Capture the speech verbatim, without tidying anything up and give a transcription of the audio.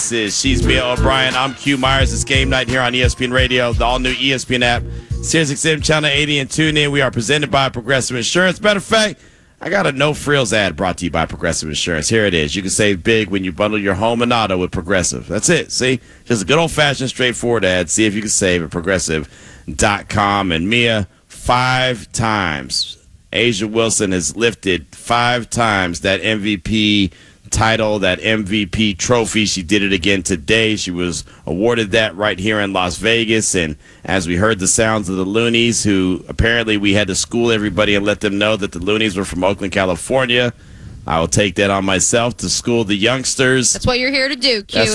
This is She's Mia O'Brien. I'm Q Myers. It's game night here on E S P N Radio, the all-new E S P N app, Sirius X M Channel eighty, and tune in. We are presented by Progressive Insurance. Matter of fact, I got a no-frills ad brought to you by Progressive Insurance. Here it is. You can save big when you bundle your home and auto with Progressive. That's it. See? Just a good old-fashioned, straightforward ad. See if you can save at progressive dot com. And Mia, five times, Asia Wilson has lifted five times that M V P title, that M V P trophy. She did it again today. She was awarded that right here in Las Vegas. And as we heard the sounds of the Loonies, who apparently we had to school everybody and let them know that the Loonies were from Oakland, California, I will take that on myself to school the youngsters. That's what you're here to do, Q. That's